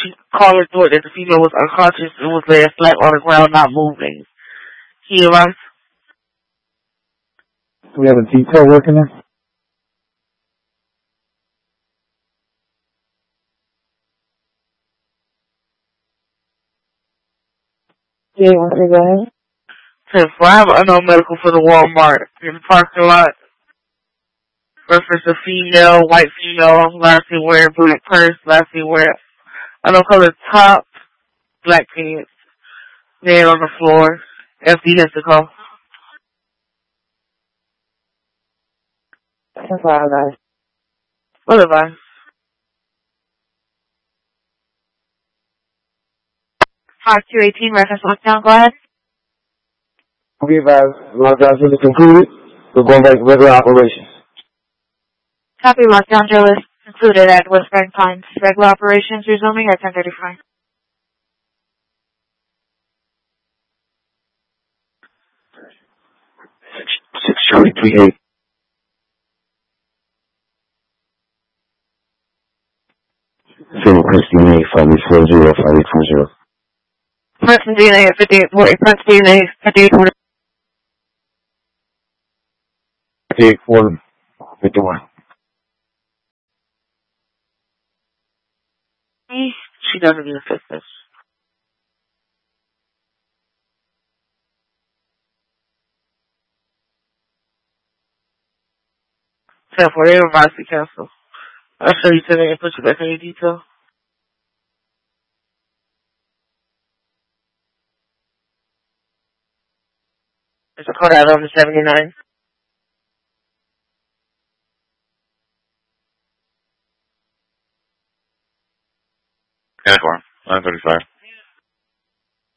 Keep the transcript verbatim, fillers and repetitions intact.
caller thought that the female was unconscious and was laying flat on the ground, not moving. He arrived. Do we have a detail working there? Yeah, what's it going? ten four, I have an unknown medical for the Walmart in the parking lot. Reference a female, white female, last seen wearing black purse, last seen wearing unknown color top, black pants, laying on the floor. F D has to call. ten four, guys. What advice? five two eighteen, reference lockdown, go ahead. We advise lockdown is concluded. We're going back to regular operations. Copy, lockdown drill is concluded at West Grand Pines. Regular operations resuming at ten thirty-five. six Charlie three eight. Zero Princeton D N A five eight four zero five eight four zero. Princeton D N A at fifty-eight forty. Princeton D N A fifty-eight forty. fifty-eight forty. fifty-one. She doesn't need assistance. ten four, they revised the cancel. I'll show you today and put you back in your detail. It's a code out on the seventy-nine. ten four, nine thirty-five.